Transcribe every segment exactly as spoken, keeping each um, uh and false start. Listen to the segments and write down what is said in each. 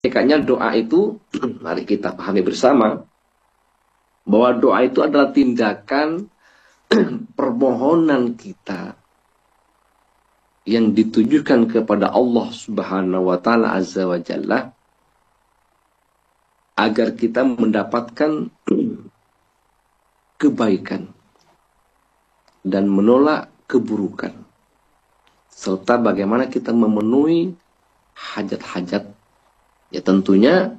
Hakikatnya doa itu, mari kita pahami bersama, bahwa doa itu adalah tindakan permohonan kita yang ditujukan kepada Allah Subhanahu wa Ta'ala Azza wa Jalla, agar kita mendapatkan kebaikan dan menolak keburukan, serta bagaimana kita memenuhi hajat-hajat. Ya tentunya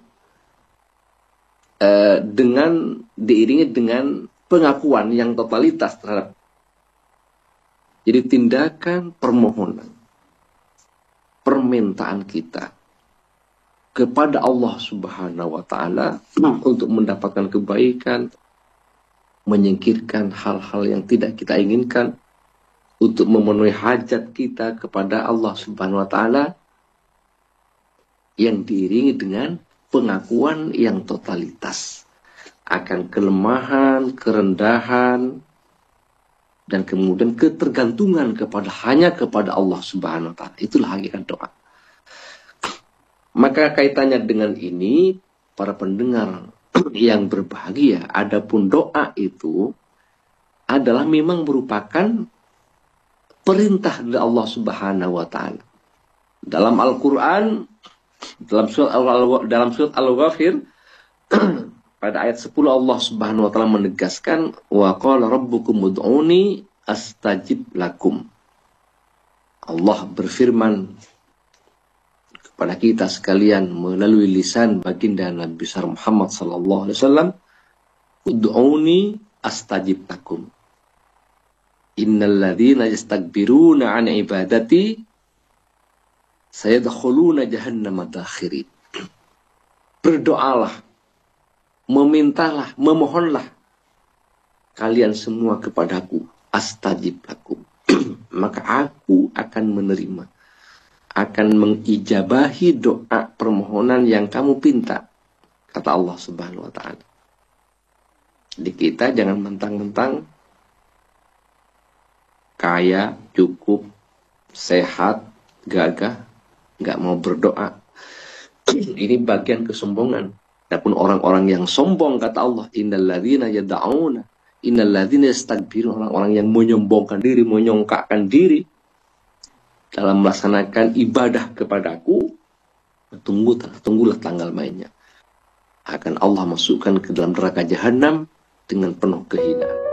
eh, dengan diiringi dengan pengakuan yang totalitas terhadap. Jadi tindakan permohonan, permintaan kita kepada Allah Subhanahu wa Ta'ala untuk mendapatkan kebaikan, menyingkirkan hal-hal yang tidak kita inginkan, untuk memenuhi hajat kita kepada Allah Subhanahu wa Ta'ala, yang diiringi dengan pengakuan yang totalitas akan kelemahan, kerendahan, dan kemudian ketergantungan kepada hanya kepada Allah Subhanahu wa Ta'ala. Itulah hakikat doa. Maka kaitannya dengan ini, para pendengar yang berbahagia, adapun doa itu adalah memang merupakan perintah dari Allah Subhanahu wa Ta'ala. Dalam Al-Qur'an, dalam surat Al dalam surat Al-Ghafir pada ayat sepuluh, Allah Subhanahu wa Ta'ala menegaskan, wa qala rabbukum ud'uni astajib lakum. Allah berfirman kepada kita sekalian melalui lisan baginda Nabi besar Muhammad sallallahu alaihi wasallam, ud'uni astajib lakum. Innal ladzina yastakbiruna an ibadati sayadkhuluna jahannama dakhirin. Berdoalah, memintalah, memohonlah kalian semua kepadaku, astajib lakum. Maka aku akan menerima, akan mengijabahi doa permohonan yang kamu pinta, kata Allah Subhanahu wa Ta'ala. Jadi kita jangan mentang-mentang kaya, cukup, sehat, gagah, nggak mau berdoa. Ini bagian kesombongan. Adapun orang-orang yang sombong, kata Allah, innal ladzina yad'una, innal ladzina yastakbirun, orang-orang yang menyombongkan diri, menyongkakkan diri dalam melaksanakan ibadah kepadaku, tunggu, tunggulah tanggal mainnya. Akan Allah masukkan ke dalam neraka jahanam dengan penuh kehinaan.